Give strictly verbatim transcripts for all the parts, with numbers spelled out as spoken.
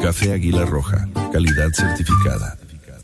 Café Águila Roja, calidad certificada.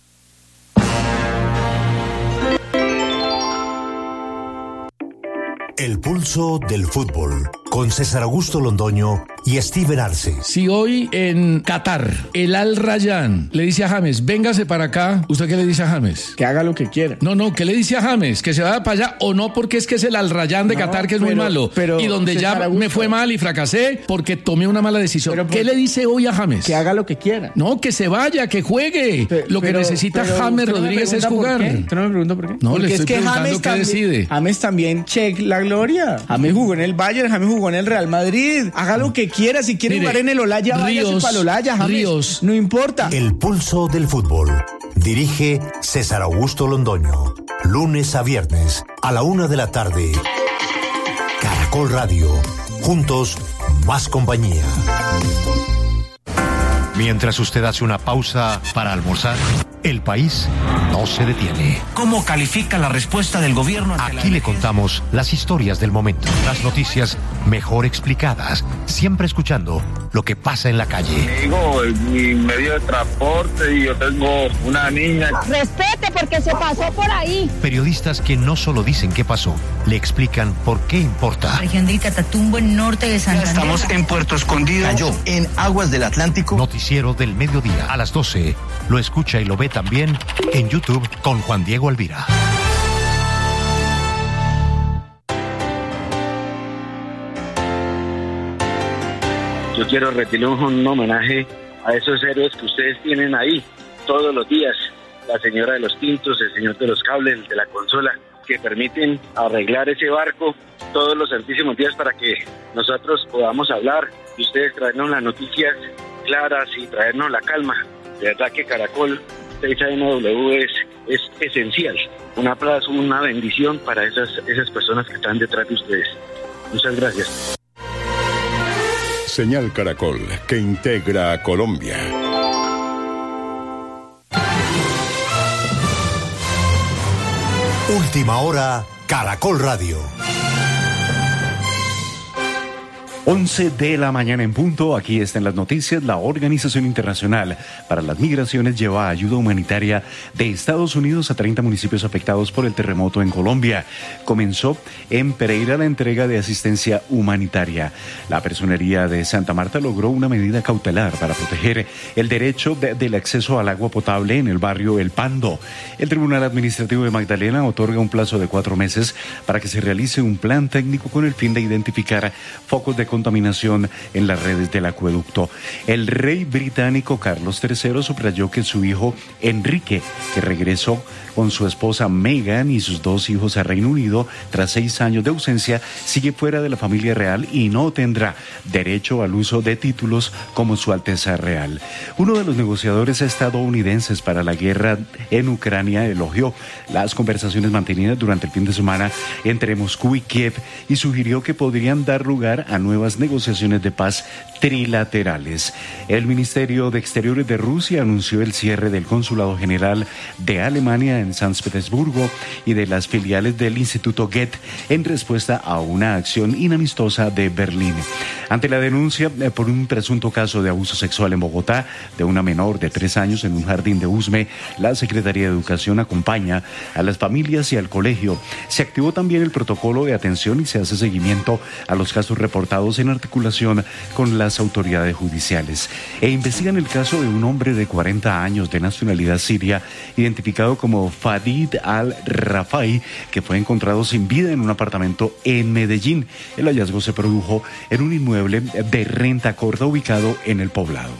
El pulso del fútbol, con César Augusto Londoño y Steven Arce. Si hoy en Qatar el Al Rayyan le dice a James, véngase para acá, ¿usted qué le dice a James? Que haga lo que quiera. No, no, ¿qué le dice a James? Que se vaya para allá o no, porque es que es el Al Rayyan de no, Qatar que es pero, muy malo. Pero, y donde ya Augusto, me fue mal y fracasé porque tomé una mala decisión. Pero, ¿qué le dice hoy a James? Que haga lo que quiera. No, que se vaya, que juegue. Pero, lo que pero, necesita pero, James Rodríguez es jugar. ¿Usted no me pregunta por qué? No, porque le estoy es que preguntando James qué también, decide. James también, check la gloria. James jugó en el Bayern, James jugó en el Real Madrid. Haga lo que quiera. Si quiere Mire, jugar en el Olaya, váyase para el Olaya, James. Ríos. No importa. El pulso del fútbol. Dirige César Augusto Londoño. Lunes a viernes, a la una de la tarde. Caracol Radio. Juntos, más compañía. Mientras usted hace una pausa para almorzar, el país no se detiene. ¿Cómo califica la respuesta del gobierno ante Aquí la le contamos las historias del momento, las noticias mejor explicadas, siempre escuchando lo que pasa en la calle. Digo, mi medio de transporte y yo tengo una niña. Respete porque se pasó por ahí. Periodistas que no solo dicen qué pasó, le explican por qué importa. Región del Catatumbo, en norte de Santander. Estamos en Puerto Escondido, Cayó en aguas del Atlántico. Noticiero del mediodía, a las doce. Lo escucha y lo ve también en YouTube con Juan Diego Alvira. Yo quiero rendirle un homenaje a esos héroes que ustedes tienen ahí todos los días. La señora de los tintos, el señor de los cables, el de la consola, que permiten arreglar ese barco todos los santísimos días para que nosotros podamos hablar y ustedes traernos las noticias claras y traernos la calma. De verdad que Caracol seis A M W es, es esencial. Un aplauso, una bendición para esas, esas personas que están detrás de ustedes. Muchas gracias. Señal Caracol, que integra a Colombia. Última hora, Caracol Radio. once de la mañana en punto, aquí están las noticias. La Organización Internacional para las Migraciones lleva ayuda humanitaria de Estados Unidos a treinta municipios afectados por el terremoto en Colombia. Comenzó en Pereira la entrega de asistencia humanitaria. La Personería de Santa Marta logró una medida cautelar para proteger el derecho de, del acceso al agua potable en el barrio El Pando. El Tribunal Administrativo de Magdalena otorga un plazo de cuatro meses para que se realice un plan técnico con el fin de identificar focos de contaminación en las redes del acueducto. El rey británico Carlos tercero subrayó que su hijo Enrique, que regresó con su esposa Meghan y sus dos hijos a Reino Unido tras seis años de ausencia, sigue fuera de la familia real y no tendrá derecho al uso de títulos como Su Alteza Real. Uno de los negociadores estadounidenses para la guerra en Ucrania elogió las conversaciones mantenidas durante el fin de semana entre Moscú y Kiev y sugirió que podrían dar lugar a nuevas negociaciones de paz trilaterales. El Ministerio de Exteriores de Rusia anunció el cierre del Consulado General de Alemania en San Petersburgo y de las filiales del Instituto Goethe en respuesta a una acción inamistosa de Berlín. Ante la denuncia por un presunto caso de abuso sexual en Bogotá de una menor de tres años en un jardín de Usme, la Secretaría de Educación acompaña a las familias y al colegio. Se activó también el protocolo de atención y se hace seguimiento a los casos reportados en articulación con las autoridades judiciales. E investigan el caso de un hombre de cuarenta años de nacionalidad siria, identificado como Fadid al-Rafai, que fue encontrado sin vida en un apartamento en Medellín. El hallazgo se produjo en un inmueble de renta corta ubicado en el poblado.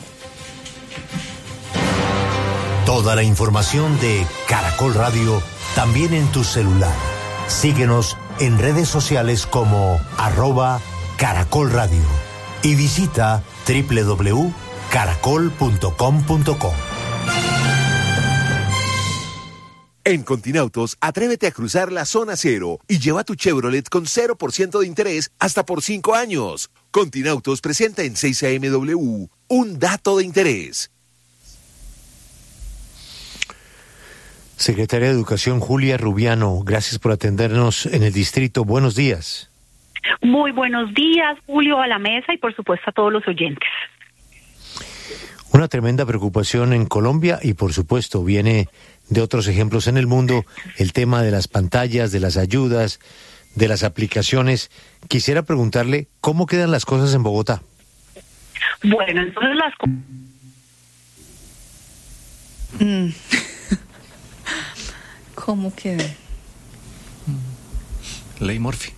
Toda la información de Caracol Radio también en tu celular. Síguenos en redes sociales como arroba Caracol Radio y visita doble u doble u doble u punto caracol punto com punto co. En Continautos, atrévete a cruzar la zona cero y lleva tu Chevrolet con cero por ciento de interés hasta por cinco años. Continautos presenta en seis A M W un dato de interés. Secretaria de Educación Julia Rubiano, gracias por atendernos en el distrito. Buenos días. Muy buenos días, Julio, a la mesa y por supuesto a todos los oyentes. Una tremenda preocupación en Colombia y por supuesto viene de otros ejemplos en el mundo, el tema de las pantallas, de las ayudas, de las aplicaciones. Quisiera preguntarle cómo quedan las cosas en Bogotá. Bueno, entonces las... Mm. ¿Cómo queda? Ley Murphy.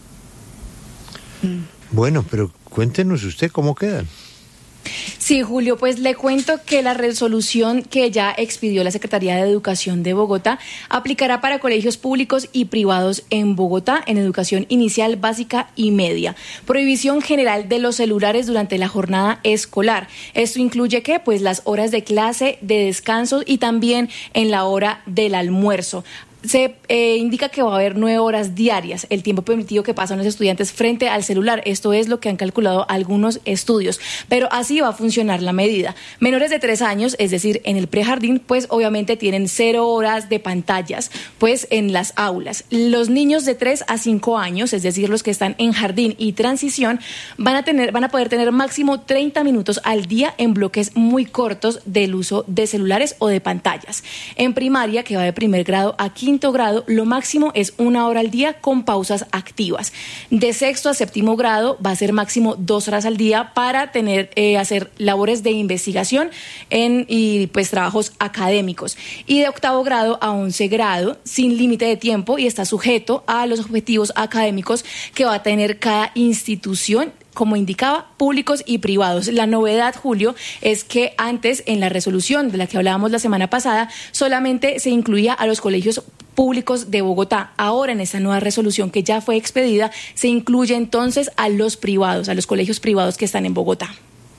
Mm. Bueno, pero cuéntenos usted cómo quedan. Sí, Julio, pues le cuento que la resolución que ya expidió la Secretaría de Educación de Bogotá aplicará para colegios públicos y privados en Bogotá en educación inicial, básica y media. Prohibición general de los celulares durante la jornada escolar. Esto incluye ¿qué? Pues las horas de clase, de descanso y también en la hora del almuerzo. Se eh, indica que va a haber nueve horas diarias, el tiempo permitido que pasan los estudiantes frente al celular. Esto es lo que han calculado algunos estudios, pero así va a funcionar la medida. Menores de tres años, es decir, en el prejardín, pues obviamente tienen cero horas de pantallas, pues en las aulas. Los niños de tres a cinco años, es decir, los que están en jardín y transición, van a tener, van a poder tener máximo treinta minutos al día en bloques muy cortos del uso de celulares o de pantallas. En primaria, que va de primer grado a quinto quinto grado, lo máximo es una hora al día con pausas activas. De sexto a séptimo grado va a ser máximo dos horas al día para tener eh, hacer labores de investigación en, y pues trabajos académicos. Y de octavo grado a once grado, sin límite de tiempo y está sujeto a los objetivos académicos que va a tener cada institución, como indicaba, públicos y privados. La novedad, Julio, es que antes en la resolución de la que hablábamos la semana pasada solamente se incluía a los colegios públicos de Bogotá. Ahora en esta nueva resolución que ya fue expedida se incluye entonces a los privados, a los colegios privados que están en Bogotá.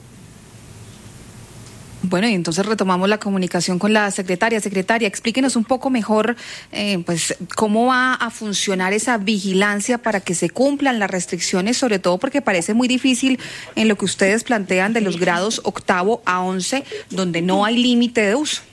Bueno, y entonces retomamos la comunicación con la secretaria. Secretaria, explíquenos un poco mejor eh, pues cómo va a funcionar esa vigilancia para que se cumplan las restricciones, sobre todo porque parece muy difícil en lo que ustedes plantean de los grados octavo a once, donde no hay límite de uso.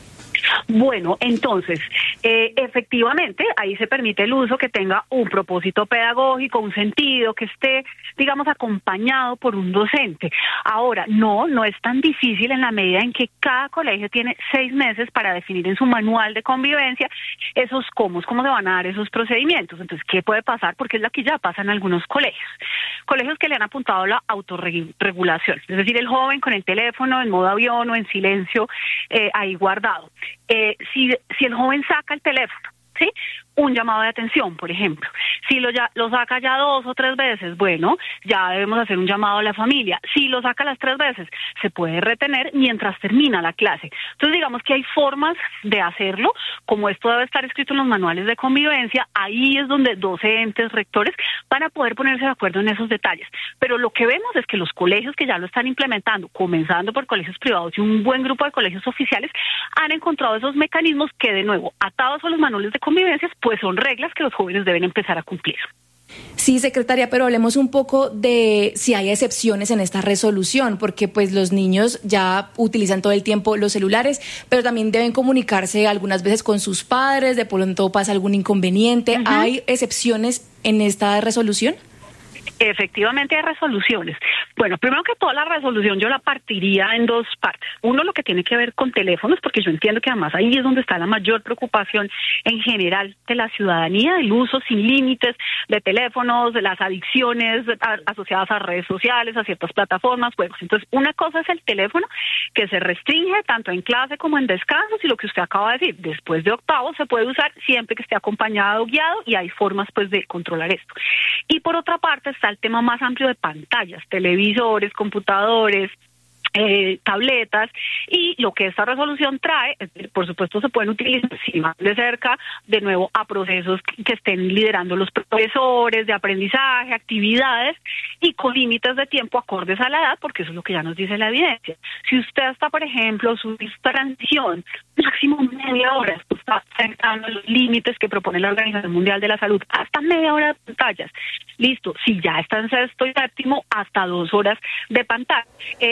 Bueno, entonces, eh, efectivamente, ahí se permite el uso que tenga un propósito pedagógico, un sentido, que esté, digamos, acompañado por un docente. Ahora, no, no es tan difícil en la medida en que cada colegio tiene seis meses para definir en su manual de convivencia esos cómo, cómo se van a dar esos procedimientos. Entonces, ¿qué puede pasar? Porque es la que ya pasa en algunos colegios. Colegios que le han apuntado la autorregulación, es decir, el joven con el teléfono en modo avión o en silencio, eh, ahí guardado. Eh, si, si el joven saca el teléfono, ¿sí? Un llamado de atención, por ejemplo. Si lo, ya, lo saca ya dos o tres veces, bueno, ya debemos hacer un llamado a la familia. Si lo saca las tres veces, se puede retener mientras termina la clase. Entonces, digamos que hay formas de hacerlo, como esto debe estar escrito en los manuales de convivencia, ahí es donde docentes, rectores, van a poder ponerse de acuerdo en esos detalles. Pero lo que vemos es que los colegios que ya lo están implementando, comenzando por colegios privados y un buen grupo de colegios oficiales, han encontrado esos mecanismos que, de nuevo, atados a los manuales de convivencia, pues son reglas que los jóvenes deben empezar a cumplir. Sí, secretaria, pero hablemos un poco de si hay excepciones en esta resolución, porque pues los niños ya utilizan todo el tiempo los celulares, pero también deben comunicarse algunas veces con sus padres, de pronto pasa algún inconveniente. Uh-huh. ¿Hay excepciones en esta resolución? Efectivamente hay resoluciones. Bueno, primero que todo la resolución yo la partiría en dos partes. Uno, lo que tiene que ver con teléfonos, porque yo entiendo que además ahí es donde está la mayor preocupación en general de la ciudadanía, el uso sin límites de teléfonos, de las adicciones a, asociadas a redes sociales, a ciertas plataformas, juegos. Entonces, una cosa es el teléfono, que se restringe tanto en clase como en descansos, y lo que usted acaba de decir, después de octavo se puede usar siempre que esté acompañado o guiado, y hay formas pues de controlar esto. Y por otra parte está el tema más amplio de pantallas, televisores, computadores, Eh, tabletas, y lo que esta resolución trae, por supuesto se pueden utilizar sí, más de cerca, de nuevo a procesos que estén liderando los profesores de aprendizaje, actividades, y con límites de tiempo acordes a la edad, porque eso es lo que ya nos dice la evidencia. Si usted está, por ejemplo, su transición, máximo media hora, está cercano a los límites que propone la Organización Mundial de la Salud, hasta media hora de pantallas, listo. Si ya está en sexto y séptimo, hasta dos horas de pantalla. Eh, entonces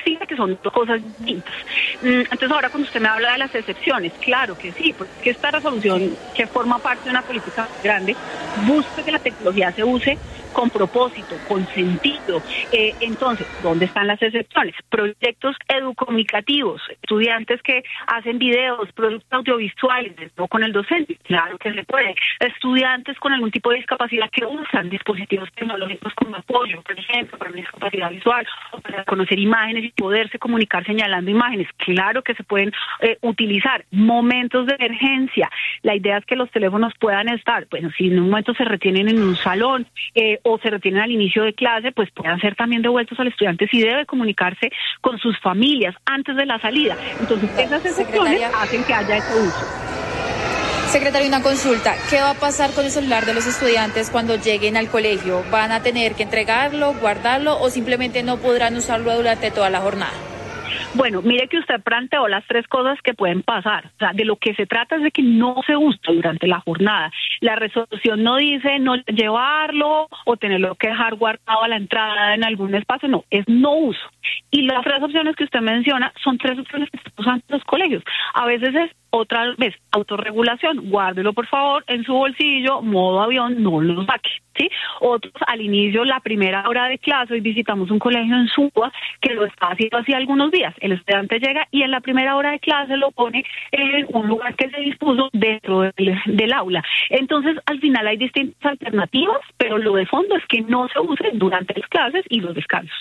posible, que son dos cosas distintas. Entonces ahora cuando usted me habla de las excepciones, claro que sí, porque esta resolución que forma parte de una política grande busca que la tecnología se use con propósito, con sentido. Eh, entonces, ¿dónde están las excepciones? Proyectos educomunicativos, estudiantes que hacen videos, productos audiovisuales, no con el docente, claro que se puede. Estudiantes con algún tipo de discapacidad que usan dispositivos tecnológicos como apoyo, por ejemplo, para una discapacidad visual, o para conocer imágenes y poderse comunicar señalando imágenes, claro que se pueden eh, utilizar. Momentos de emergencia, la idea es que los teléfonos puedan estar, bueno, si en un momento se retienen en un salón, eh, o se retienen al inicio de clase, pues puedan ser también devueltos al estudiante si debe comunicarse con sus familias antes de la salida. Entonces, esas excepciones hacen que haya ese uso. Secretario, una consulta. ¿Qué va a pasar con el celular de los estudiantes cuando lleguen al colegio? ¿Van a tener que entregarlo, guardarlo o simplemente no podrán usarlo durante toda la jornada? Bueno, mire que usted planteó las tres cosas que pueden pasar. O sea, de lo que se trata es de que no se use durante la jornada. La resolución no dice no llevarlo o tenerlo que dejar guardado a la entrada en algún espacio, no, es no uso. Y las tres opciones que usted menciona son tres opciones que están usando los colegios. A veces es otra vez autorregulación, guárdelo por favor en su bolsillo, modo avión, no lo saque, ¿sí? Otros al inicio, la primera hora de clase, hoy visitamos un colegio en Suba que lo está haciendo así algunos días. El estudiante llega y en la primera hora de clase lo pone en un lugar que se dispuso dentro del, del aula. Entonces, al final hay distintas alternativas, pero lo de fondo es que no se use durante las clases y los descansos.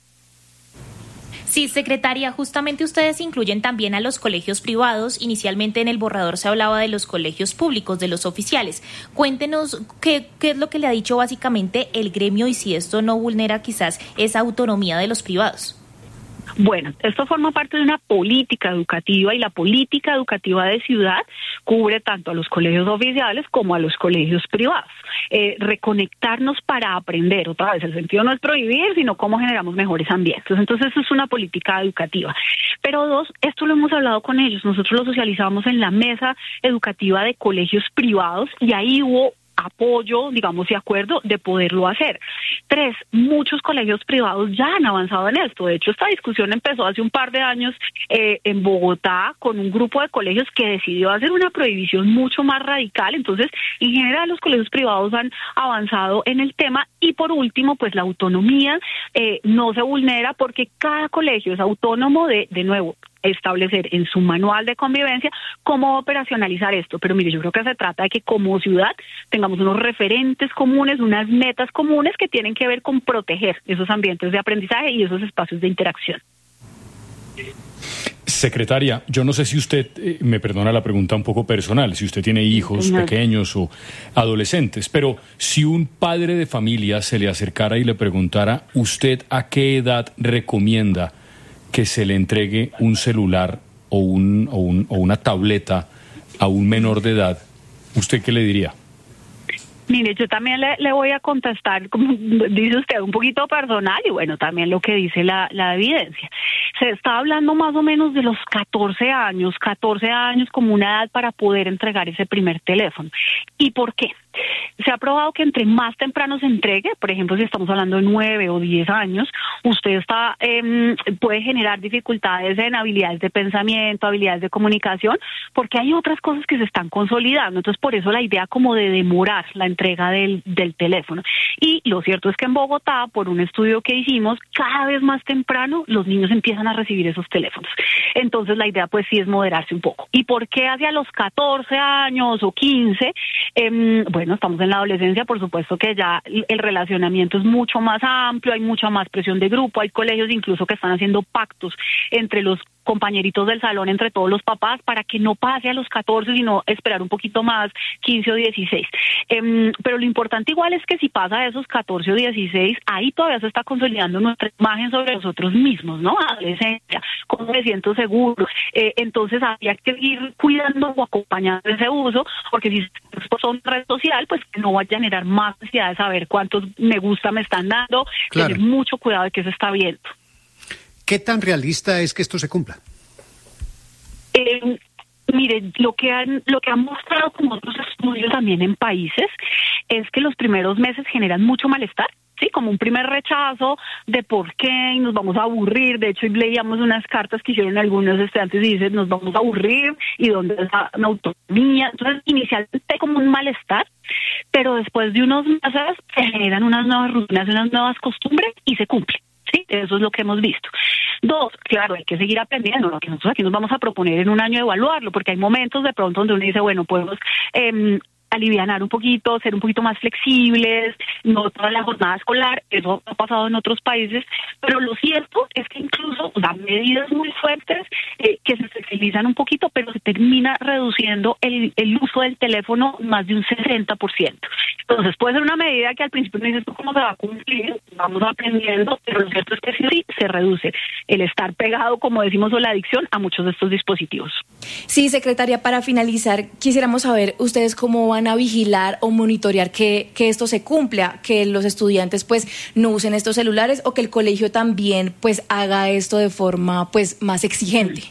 Sí, secretaria, justamente ustedes incluyen también a los colegios privados. Inicialmente en el borrador se hablaba de los colegios públicos, de los oficiales. Cuéntenos qué, qué es lo que le ha dicho básicamente el gremio y si esto no vulnera quizás esa autonomía de los privados. Bueno, esto forma parte de una política educativa y la política educativa de ciudad cubre tanto a los colegios oficiales como a los colegios privados. Eh, reconectarnos para aprender, otra vez, el sentido no es prohibir, sino cómo generamos mejores ambientes. Entonces, eso es una política educativa. Pero dos, esto lo hemos hablado con ellos, nosotros lo socializamos en la mesa educativa de colegios privados y ahí hubo apoyo, digamos, y acuerdo de poderlo hacer. Tres, muchos colegios privados ya han avanzado en esto. De hecho, esta discusión empezó hace un par de años eh, en Bogotá con un grupo de colegios que decidió hacer una prohibición mucho más radical. Entonces, en general, los colegios privados han avanzado en el tema. Y por último, pues la autonomía eh, no se vulnera porque cada colegio es autónomo de, de nuevo, establecer en su manual de convivencia cómo operacionalizar esto. Pero mire, yo creo que se trata de que como ciudad tengamos unos referentes comunes, unas metas comunes que tienen que ver con proteger esos ambientes de aprendizaje y esos espacios de interacción. Secretaria, yo no sé si usted, eh, me perdona la pregunta un poco personal, si usted tiene hijos sí, pequeños o adolescentes, pero si un padre de familia se le acercara y le preguntara, ¿usted a qué edad recomienda que se le entregue un celular o, un, o, un, o una tableta a un menor de edad, ¿usted qué le diría? Mire, yo también le, le voy a contestar, como dice usted, un poquito personal y bueno, también lo que dice la, la evidencia. Se está hablando más o menos de los catorce años, catorce años como una edad para poder entregar ese primer teléfono. ¿Y por qué? Se ha probado que entre más temprano se entregue, por ejemplo, si estamos hablando de nueve o diez años, usted está eh, puede generar dificultades en habilidades de pensamiento, habilidades de comunicación, porque hay otras cosas que se están consolidando. Entonces, por eso la idea como de demorar la entrega del, del teléfono. Y lo cierto es que en Bogotá, por un estudio que hicimos, cada vez más temprano los niños empiezan a recibir esos teléfonos. Entonces, la idea pues sí es moderarse un poco. ¿Y por qué hacia los catorce años o quince? Eh, bueno, estamos en la adolescencia, por supuesto que ya el relacionamiento es mucho más amplio, hay mucha más presión de grupo, hay colegios incluso que están haciendo pactos entre los compañeritos del salón, entre todos los papás, para que no pase a los catorce, sino esperar un poquito más, quince o dieciséis. Eh, pero lo importante igual es que si pasa a esos catorce o dieciséis, ahí todavía se está consolidando nuestra imagen sobre nosotros mismos, ¿no? Adolescencia, cómo me siento seguro. Eh, entonces habría que ir cuidando o acompañando ese uso, porque si son red social, pues que no vaya a generar más necesidad de saber cuántos me gusta me están dando, claro. Tener mucho cuidado de que se está viendo. ¿Qué tan realista es que esto se cumpla? Eh, mire, lo que han lo que han mostrado como otros estudios también en países es que los primeros meses generan mucho malestar. sí, como un primer rechazo de por qué y nos vamos a aburrir. De hecho, hoy leíamos unas cartas que hicieron algunos estudiantes y dicen, nos vamos a aburrir y dónde está la autonomía. Entonces, inicialmente hay como un malestar, pero después de unos meses se generan unas nuevas rutinas, unas nuevas costumbres y se cumplen. Sí, eso es lo que hemos visto. Dos, claro, hay que seguir aprendiendo. Lo que nosotros aquí nos vamos a proponer en un año evaluarlo, porque hay momentos de pronto donde uno dice, bueno, podemos eh, alivianar un poquito, ser un poquito más flexibles, no toda la jornada escolar, eso ha pasado en otros países, pero lo cierto es que incluso dan medidas muy fuertes eh, que se flexibilizan un poquito, pero se termina reduciendo el, el uso del teléfono más de un sesenta por ciento. Entonces puede ser una medida que al principio no dices cómo se va a cumplir, vamos aprendiendo, pero lo cierto es que sí, sí se reduce el estar pegado, como decimos, o la adicción a muchos de estos dispositivos. Sí, secretaria, para finalizar, quisiéramos saber ustedes cómo van a vigilar o monitorear que, que esto se cumpla, que los estudiantes pues no usen estos celulares o que el colegio también pues haga esto de forma pues más exigente.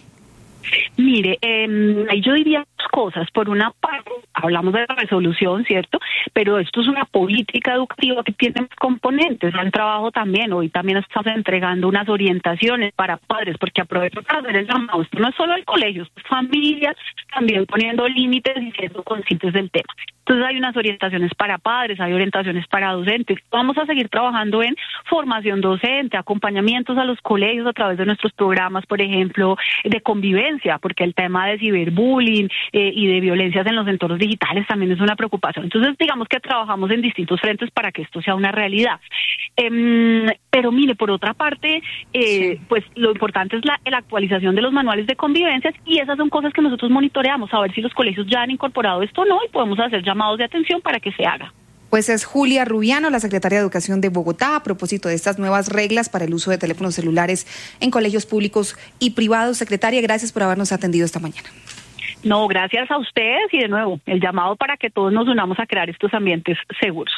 Mire, eh, yo diría dos cosas. Por una parte, hablamos de la resolución, ¿cierto? Pero esto es una política educativa que tiene componentes. El trabajo también, hoy también estamos entregando unas orientaciones para padres, porque aprovecho para hacer el llamado. Esto no es solo el colegio, es familias también poniendo límites y siendo conscientes del tema. Entonces hay unas orientaciones para padres, hay orientaciones para docentes. Vamos a seguir trabajando en formación docente, acompañamientos a los colegios a través de nuestros programas, por ejemplo, de convivencia, porque el tema de ciberbullying eh, y de violencias en los entornos digitales también es una preocupación. Entonces, digamos que trabajamos en distintos frentes para que esto sea una realidad. Eh, pero mire, por otra parte, eh, sí. pues lo importante es la, la actualización de los manuales de convivencias y esas son cosas que nosotros monitoreamos, a ver si los colegios ya han incorporado esto o no y podemos hacer llamados de atención para que se haga. Pues es Julia Rubiano, la secretaria de Educación de Bogotá, a propósito de estas nuevas reglas para el uso de teléfonos celulares en colegios públicos y privados. Secretaria, gracias por habernos atendido esta mañana. No, gracias a ustedes y de nuevo, el llamado para que todos nos unamos a crear estos ambientes seguros.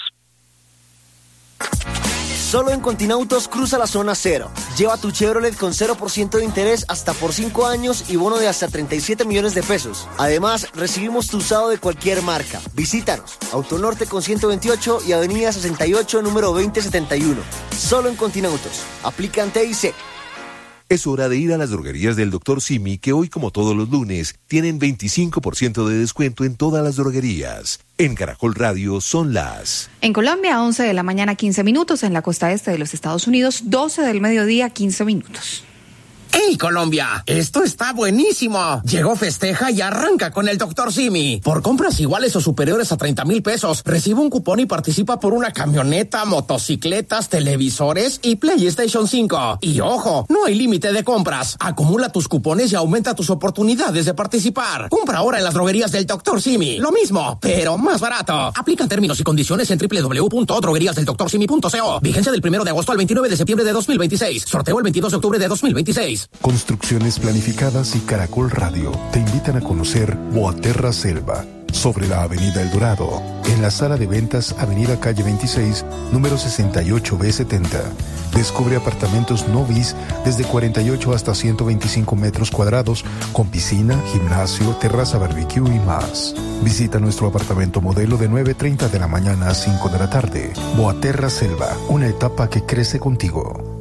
Solo en Continautos cruza la zona cero. Lleva tu Chevrolet con cero por ciento de interés hasta por cinco años y bono de hasta treinta y siete millones de pesos. Además, recibimos tu usado de cualquier marca. Visítanos. Autonorte con ciento veintiocho y Avenida sesenta y ocho, número veinte setenta y uno. Solo en Continautos. Aplican T I C. Es hora de ir a las droguerías del doctor Simi, que hoy, como todos los lunes, tienen veinticinco por ciento de descuento en todas las droguerías. En Caracol Radio son las... En Colombia, once de la mañana, quince minutos. En la costa este de los Estados Unidos, doce del mediodía, quince minutos. ¡Hey, Colombia! ¡Esto está buenísimo! Llegó, festeja y arranca con el doctor Simi. Por compras iguales o superiores a treinta mil pesos, recibe un cupón y participa por una camioneta, motocicletas, televisores y PlayStation cinco. Y ojo, no hay límite de compras. Acumula tus cupones y aumenta tus oportunidades de participar. Compra ahora en las droguerías del doctor Simi. Lo mismo, pero más barato. Aplican términos y condiciones en doble u doble u doble u punto droguerías del doctor simi punto co. Vigencia del primero de agosto al veintinueve de septiembre de dos mil veintiséis. Sorteo el veintidós de octubre de dos mil veintiséis. Construcciones Planificadas y Caracol Radio te invitan a conocer Boaterra Selva, sobre la Avenida El Dorado, en la sala de ventas Avenida Calle veintiséis, número sesenta y ocho B setenta. Descubre apartamentos no bis desde cuarenta y ocho hasta ciento veinticinco metros cuadrados, con piscina, gimnasio, terraza barbecue y más. Visita nuestro apartamento modelo de nueve treinta de la mañana a cinco de la tarde. Boaterra Selva, una etapa que crece contigo.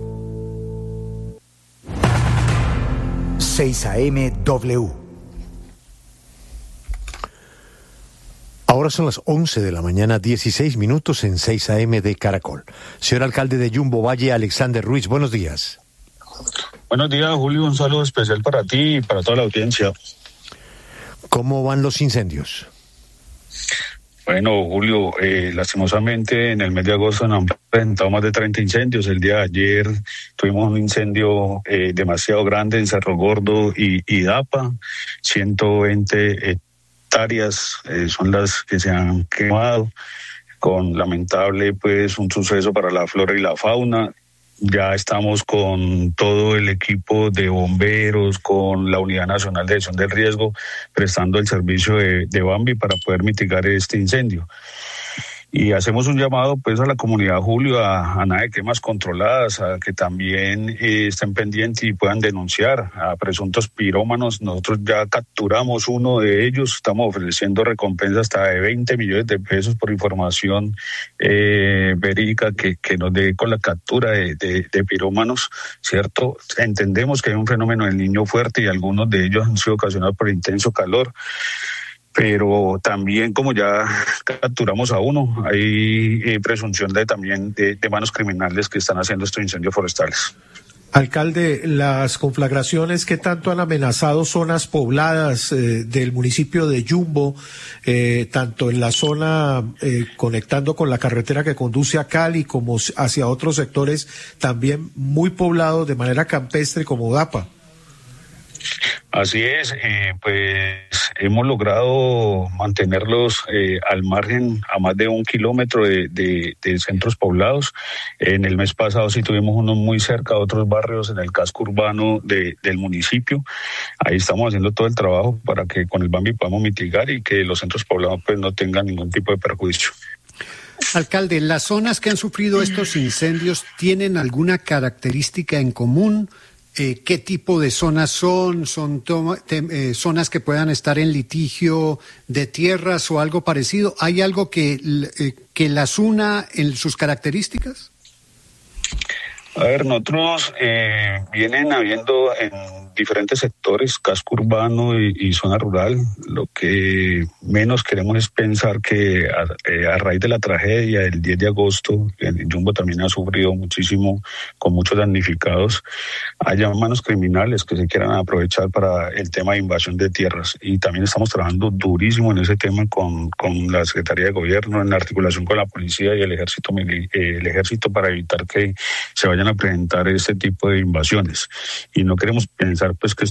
seis A M W. Ahora son las once de la mañana, dieciséis minutos en seis A M de Caracol. Señor alcalde de Yumbo Valle, Alexander Ruiz, buenos días. Buenos días, Julio, un saludo especial para ti y para toda la audiencia. ¿Cómo van los incendios? Bueno, Julio, eh, lastimosamente en el mes de agosto nos han presentado más de treinta incendios. El día de ayer tuvimos un incendio eh, demasiado grande en Cerro Gordo y, y Dapa, ciento veinte hectáreas eh, son las que se han quemado, con lamentable pues un suceso para la flora y la fauna. Ya estamos con todo el equipo de bomberos, con la Unidad Nacional de Gestión del Riesgo, prestando el servicio de, de Bambi para poder mitigar este incendio. Y hacemos un llamado pues a la comunidad, Julio, a, a nada de quemas controladas, a que también eh, estén pendientes y puedan denunciar a presuntos pirómanos. Nosotros ya capturamos uno de ellos, estamos ofreciendo recompensa hasta de veinte millones de pesos por información eh, verídica que, que nos dé con la captura de, de, de pirómanos, ¿cierto? Entendemos que hay un fenómeno del niño fuerte y algunos de ellos han sido ocasionados por intenso calor. Pero también, como ya capturamos a uno, hay eh, presunción de también de, de manos criminales que están haciendo estos incendios forestales. Alcalde, las conflagraciones que tanto han amenazado zonas pobladas eh, del municipio de Yumbo, eh, tanto en la zona eh, conectando con la carretera que conduce a Cali como hacia otros sectores también muy poblados de manera campestre como Dapa. Así es, eh, pues hemos logrado mantenerlos eh, al margen a más de un kilómetro de, de, de centros poblados. En el mes pasado sí tuvimos unos muy cerca de otros barrios en el casco urbano de, del municipio. Ahí estamos haciendo todo el trabajo para que con el Bambi podamos mitigar y que los centros poblados pues no tengan ningún tipo de perjuicio. Alcalde, ¿las zonas que han sufrido estos incendios tienen alguna característica en común? Eh, ¿Qué tipo de zonas son? ¿Son toma, te, eh, zonas que puedan estar en litigio de tierras o algo parecido? ¿Hay algo que, eh, que las una en sus características? A ver, nosotros eh, vienen habiendo en diferentes sectores, casco urbano y, y zona rural. Lo que menos queremos es pensar que a, eh, a raíz de la tragedia del diez de agosto, el Yumbo también ha sufrido muchísimo, con muchos damnificados, haya manos criminales que se quieran aprovechar para el tema de invasión de tierras. Y también estamos trabajando durísimo en ese tema con, con la Secretaría de Gobierno, en la articulación con la policía y el ejército, eh, el ejército para evitar que se vayan a presentar este tipo de invasiones. Y no queremos pensar pues que